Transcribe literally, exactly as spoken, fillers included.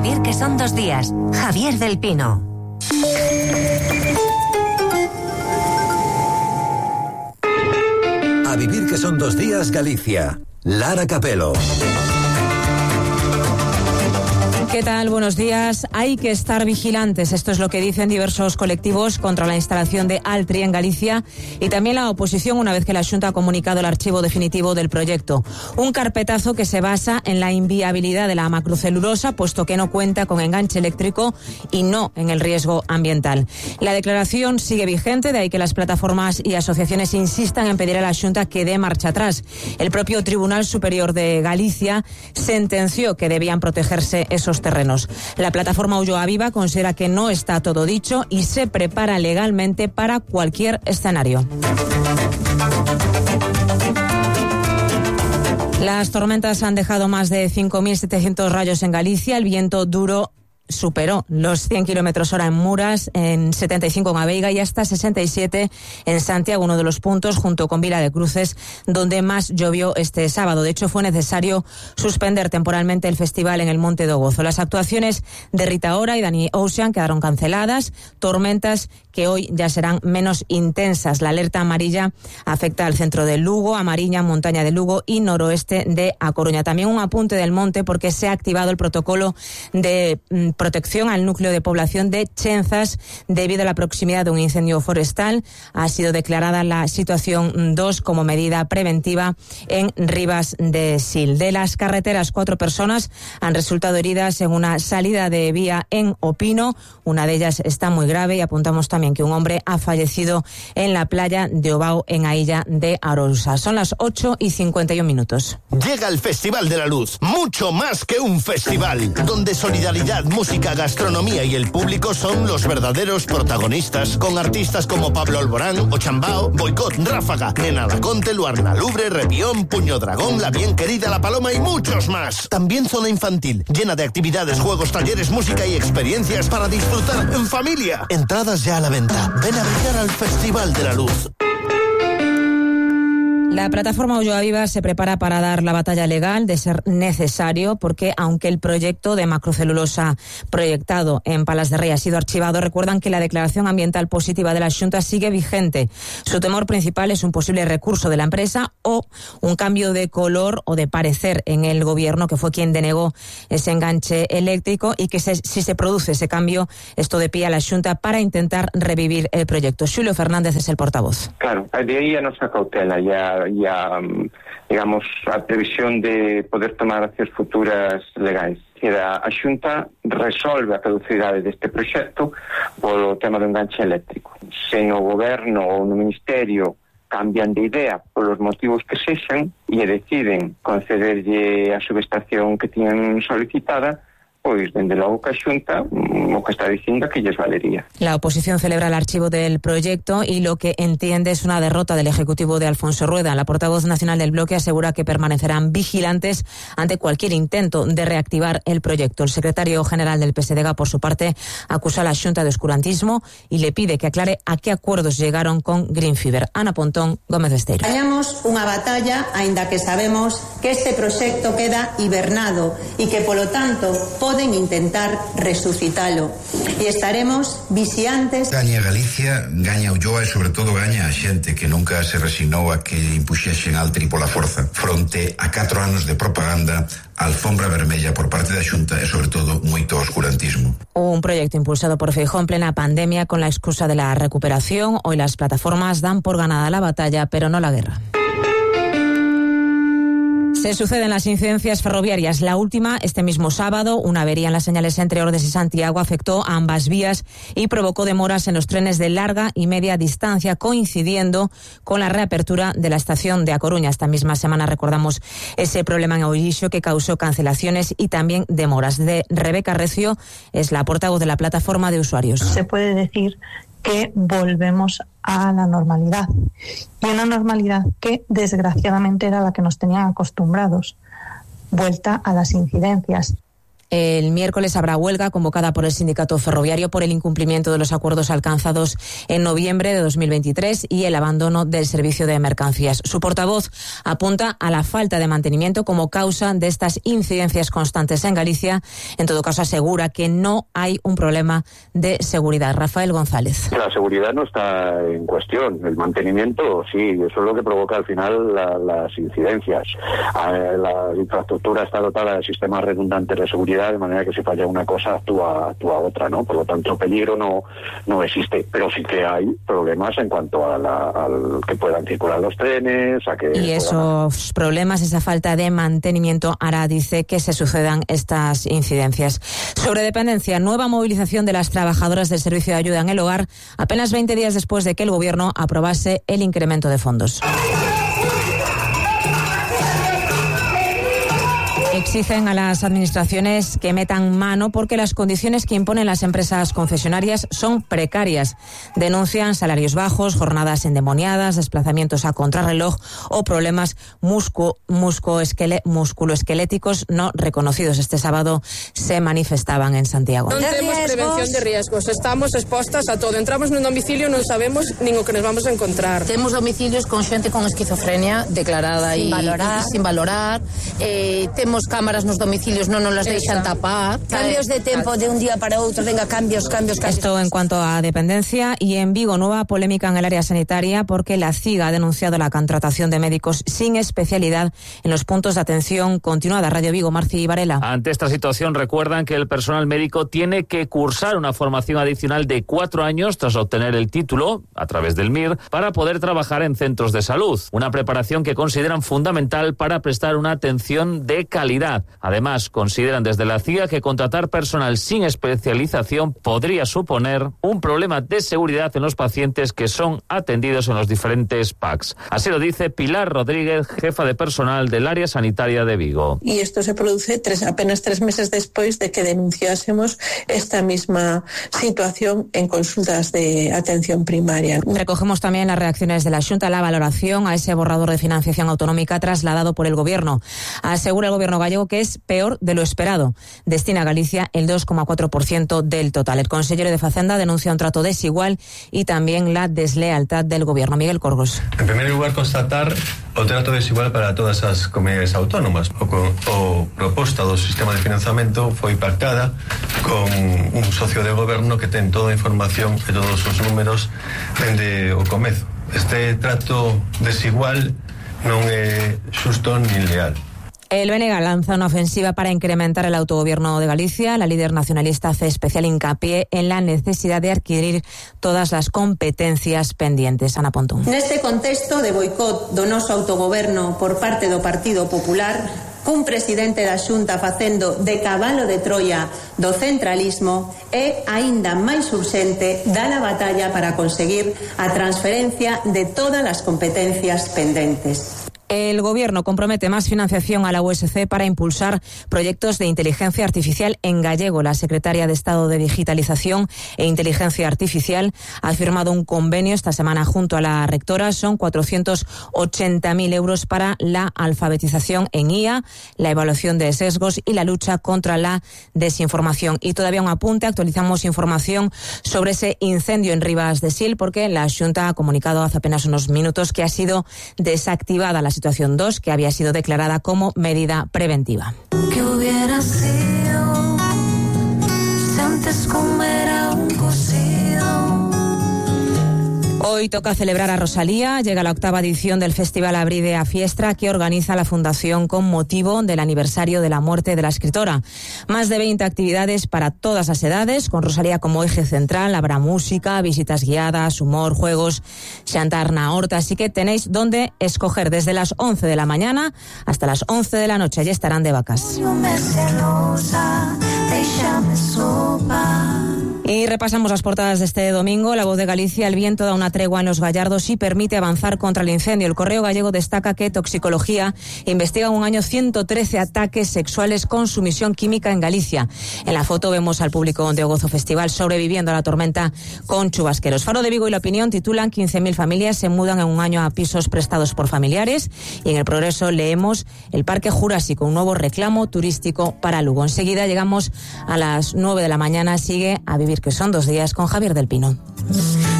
vivir que son dos días. Javier del Pino. A vivir que son dos días, Galicia. Lara Capelo. ¿Qué tal? Buenos días. Hay que estar vigilantes. Esto es lo que dicen diversos colectivos contra la instalación de Altri en Galicia y también la oposición una vez que la Xunta ha comunicado el archivo definitivo del proyecto. Un carpetazo que se basa en la inviabilidad de la macrocelulosa, puesto que no cuenta con enganche eléctrico y no en el riesgo ambiental. La declaración sigue vigente, de ahí que las plataformas y asociaciones insistan en pedir a la Xunta que dé marcha atrás. El propio Tribunal Superior de Galicia sentenció que debían protegerse esos terrenos. La plataforma Ulloa Viva considera que no está todo dicho y se prepara legalmente para cualquier escenario. Las tormentas han dejado más de cinco mil setecientos rayos en Galicia. El viento duro superó los cien kilómetros hora en Muras, en setenta y cinco en Aveiga y hasta sesenta y siete en Santiago, uno de los puntos junto con Vila de Cruces donde más llovió este sábado. De hecho, fue necesario suspender temporalmente el festival en el Monte do Gozo. Las actuaciones de Rita Ora y Dani Ocean quedaron canceladas, tormentas que hoy ya serán menos intensas. La alerta amarilla afecta al centro de Lugo, a Mariña, montaña de Lugo y noroeste de A Coruña. También un apunte del monte porque se ha activado el protocolo de mm, protección al núcleo de población de Chenzas debido a la proximidad de un incendio forestal. Ha sido declarada la situación dos como medida preventiva en Rivas de Sil. De las carreteras, cuatro personas han resultado heridas en una salida de vía en Opino. Una de ellas está muy grave y apuntamos también que un hombre ha fallecido en la playa de Obao en a Illa de Arousa. Son las ocho y cincuenta y un minutos. Llega el Festival de la Luz, mucho más que un festival, donde solidaridad, música, gastronomía y el público son los verdaderos protagonistas, con artistas como Pablo Alborán, Ochambao, Boicot, Ráfaga, Nena Laconte, Luarna Lubre, Repión, Puño Dragón, La Bien Querida, La Paloma y muchos más. También zona infantil, llena de actividades, juegos, talleres, música y experiencias para disfrutar en familia. Entradas ya a la venta. Ven a brillar al Festival de la Luz. La plataforma Ulloa Viva se prepara para dar la batalla legal de ser necesario, porque aunque el proyecto de macrocelulosa proyectado en Palas de Rei ha sido archivado, recuerdan que la declaración ambiental positiva de la Xunta sigue vigente. Su temor principal es un posible recurso de la empresa o un cambio de color o de parecer en el gobierno, que fue quien denegó ese enganche eléctrico, y que se, si se produce ese cambio, esto de pie a la Xunta para intentar revivir el proyecto. Xulio Fernández es el portavoz. Claro, de aí a nosa cautela e a, e a digamos, a previsión de poder tomar accións futuras legais. A, a Xunta resolve a caducidade deste proxecto polo tema do enganche eléctrico. Se no goberno ou no ministerio cambian de idea polos motivos que sexan e deciden concederlle a subestación que tienen solicitada, pois, dende logo que a Xunta o que está dicindo que lles valería. La oposición celebra el archivo del proyecto y lo que entiende es una derrota del Ejecutivo de Alfonso Rueda. La portavoz nacional del bloque asegura que permanecerán vigilantes ante cualquier intento de reactivar el proyecto. El secretario general del P S D G, por su parte, acusa a la Xunta de oscurantismo y le pide que aclare a qué acuerdos llegaron con Greenfiber. Ana Pontón, Gómez Besteiro. Gañamos unha batalla, aínda que sabemos que este proxecto queda hibernado e que, polo tanto, poden intentar resucitalo. E estaremos vixiantes. Gaña Galicia, gaña Ulloa e sobre todo gaña a xente que nunca se resignou a que impuxesen Altri pola forza fronte a catro anos de propaganda, alfombra vermella por parte da Xunta e sobre todo moito oscurantismo. Un proyecto impulsado por Feijóo en plena pandemia con la excusa de la recuperación. Hoy las plataformas dan por ganada la batalla, pero no la guerra. Se suceden las incidencias ferroviarias. La última, este mismo sábado, una avería en las señales entre Ordes y Santiago afectó a ambas vías y provocó demoras en los trenes de larga y media distancia, coincidiendo con la reapertura de la estación de A Coruña. Esta misma semana recordamos ese problema en Oilixo que causó cancelaciones y también demoras. De Rebeca Recio es la portavoz de la plataforma de usuarios. Se puede decir que volvemos a la normalidad, y una normalidad que desgraciadamente era la que nos tenían acostumbrados, vuelta a las incidencias. El miércoles habrá huelga convocada por el sindicato ferroviario por el incumplimiento de los acuerdos alcanzados en noviembre de dos mil veintitrés y el abandono del servicio de mercancías. Su portavoz apunta a la falta de mantenimiento como causa de estas incidencias constantes en Galicia. En todo caso, asegura que no hay un problema de seguridad. Rafael González. La seguridad no está en cuestión. El mantenimiento, sí, eso es lo que provoca al final la, las incidencias. La infraestructura está dotada de sistemas redundantes de seguridad, de manera que si falla una cosa actúa actúa otra, ¿no? Por lo tanto, peligro no no existe, pero sí que hay problemas en cuanto a la, al que puedan circular los trenes, a que y esos puedan... problemas, esa falta de mantenimiento hará, dice, que se sucedan estas incidencias. Sobre dependencia, nueva movilización de las trabajadoras del servicio de ayuda en el hogar, apenas veinte días después de que el gobierno aprobase el incremento de fondos. Exigen a las administraciones que metan mano porque las condiciones que imponen las empresas concesionarias son precarias. Denuncian salarios bajos, jornadas endemoniadas, desplazamientos a contrarreloj o problemas musco, muscoesquele, musculoesqueléticos no reconocidos. Este sábado se manifestaban en Santiago. Non temos prevención de riesgos, estamos expostas a todo. Entramos nun domicilio, non sabemos nin o que nos vamos a encontrar. Temos domicilios con xente con esquizofrenia declarada e sin valorar, sin valorar. Eh, temos cámaras nos domicilios, non nos las deixan tapar. Cambios de tempo de un día para outro, venga, cambios, cambios, cambios. Esto en cuanto a dependencia. Y en Vigo, nueva polémica en el área sanitaria porque la C I G ha denunciado la contratación de médicos sin especialidad en los puntos de atención continuada. Radio Vigo, Marci Varela. Ante esta situación, recuerdan que el personal médico tiene que cursar una formación adicional de cuatro años tras obtener el título, a través del M I R, para poder trabajar en centros de salud. Una preparación que consideran fundamental para prestar una atención de calidad. Además, consideran desde la C I A que contratar personal sin especialización podría suponer un problema de seguridad en los pacientes que son atendidos en los diferentes P A Cs. Así lo dice Pilar Rodríguez, jefa de personal del área sanitaria de Vigo. Y esto se produce tres, apenas tres meses después de que denunciásemos esta misma situación en consultas de atención primaria. Recogemos también las reacciones de la Xunta a la valoración a ese borrador de financiación autonómica trasladado por el Gobierno. Asegura el Gobierno gallego que es peor de lo esperado. Destina a Galicia el dos coma cuatro por ciento del total. El consejero de Facenda denuncia un trato desigual y también la deslealtad del Gobierno. Miguel Corgos. En primer lugar, constatar o trato desigual para todas as comunidades autónomas. O, o proposta do sistema de financiamento foi pactada con un socio de goberno que ten toda a información e todos os números dende o comezo. Este trato desigual non é xusto nin leal. El B N G lanza una ofensiva para incrementar el autogobierno de Galicia. La líder nacionalista hace especial hincapié en la necesidad de adquirir todas las competencias pendientes. Ana Pontón. Neste contexto de boicot do noso autogoberno por parte do Partido Popular, un presidente da Xunta facendo de cabalo de Troia do centralismo, é aínda máis urxente dar a batalla para conseguir a transferencia de todas as competencias pendentes. El Gobierno compromete más financiación a la U S C para impulsar proyectos de inteligencia artificial en gallego. La secretaria de Estado de Digitalización e Inteligencia Artificial ha firmado un convenio esta semana junto a la rectora. Son cuatrocientos ochenta mil euros para la alfabetización en I A, la evaluación de sesgos y la lucha contra la desinformación. Y todavía un apunte, actualizamos información sobre ese incendio en Rivas de Sil porque la Xunta ha comunicado hace apenas unos minutos que ha sido desactivada la situación dos, que había sido declarada como medida preventiva. ¿Qué hubiera sido si antes comiera un cocido? Hoy toca celebrar a Rosalía. Llega la octava edición del Festival Abride a Fiestra que organiza la Fundación con motivo del aniversario de la muerte de la escritora. Más de veinte actividades para todas las edades, con Rosalía como eje central. Habrá música, visitas guiadas, humor, juegos, xantar na horta. Así que tenéis donde escoger desde las once de la mañana hasta las once de la noche. Allí estarán de vacas. Yo me celosa, déjame sopa. Y repasamos las portadas de este domingo. La Voz de Galicia: el viento da una tregua en los Gallardos y permite avanzar contra el incendio. El Correo Gallego destaca que Toxicología investiga un año ciento trece ataques sexuales con sumisión química en Galicia. En la foto vemos al público de Ogozo Festival sobreviviendo a la tormenta con chubasqueros. Faro de Vigo y La Opinión titulan: quince mil familias se mudan en un año a pisos prestados por familiares. Y en El Progreso leemos: el Parque Jurásico, un nuevo reclamo turístico para Lugo. Enseguida llegamos a las nueve de la mañana. Sigue A Vivir que son dos días con Javier del Pino.